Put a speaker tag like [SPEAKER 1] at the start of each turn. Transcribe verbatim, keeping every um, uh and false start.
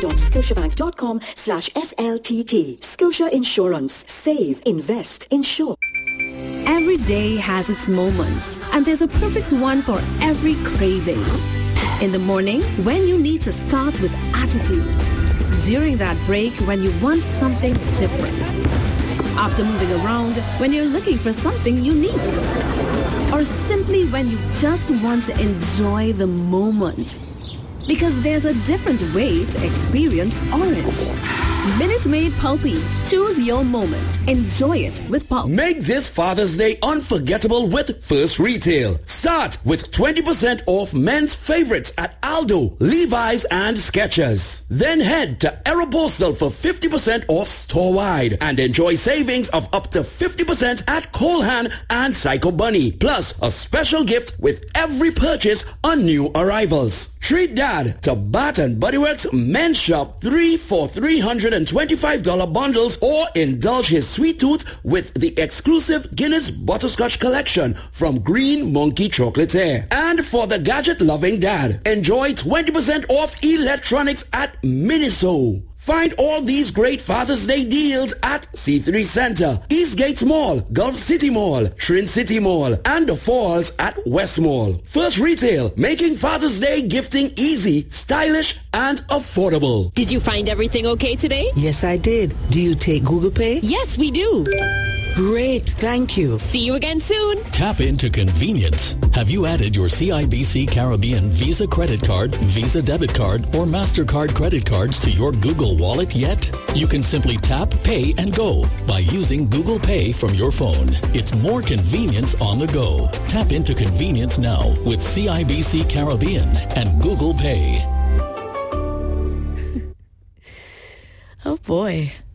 [SPEAKER 1] www.scotiabank.com slash SLTT. Scotia Insurance. Save, invest, insure.
[SPEAKER 2] Every day has its moments, and there's a perfect one for every craving. In the morning, when you need to start with attitude. During that break, when you want something different. After moving around, when you're looking for something unique. Or simply when you just want to enjoy the moment. Because there's a different way to experience orange. Minute Maid Pulpy. Choose your moment. Enjoy it with Pulp.
[SPEAKER 3] Make this Father's Day unforgettable with First Retail. Start with twenty percent off men's favorites at Aldo, Levi's, and Skechers. Then head to Aeropostale for fifty percent off store-wide and enjoy savings of up to fifty percent at Colehan and Psycho Bunny. Plus, a special gift with every purchase on new arrivals. Treat Dad to Bath and Body Works Men's Shop three for three hundred twenty-five dollars bundles or indulge his sweet tooth with the exclusive Guinness Butterscotch Collection from Green Monkey Chocolatier. And for the gadget-loving dad, enjoy twenty percent off electronics at Miniso. Find all these great Father's Day deals at C three Center, Eastgate Mall, Gulf City Mall, Trin City Mall, and the Falls at West Mall. First Retail, making Father's Day gifting easy, stylish, and affordable.
[SPEAKER 4] Did you find everything okay today?
[SPEAKER 5] Yes, I did. Do you take Google Pay?
[SPEAKER 4] Yes, we do.
[SPEAKER 5] Great, thank you.
[SPEAKER 4] See you again soon.
[SPEAKER 6] Tap into convenience. Have you added your C I B C Caribbean Visa credit card, Visa debit card, or MasterCard credit cards to your Google Wallet yet? You can simply tap, pay, and go by using Google Pay from your phone. It's more convenience on the go. Tap into convenience now with C I B C Caribbean and Google Pay.
[SPEAKER 2] Oh boy.